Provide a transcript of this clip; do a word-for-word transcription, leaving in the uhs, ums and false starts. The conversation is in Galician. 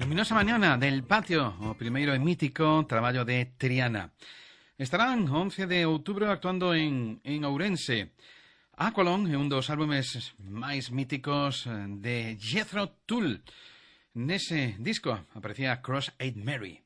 Luminosa mañana del patio, o primeiro e mítico traballo de Triana. Estarán once de outubro actuando en, en Ourense. Aqualon é un dos álbumes máis míticos de Jethro Tull. Nese disco aparecía Cross-Eyed Mary.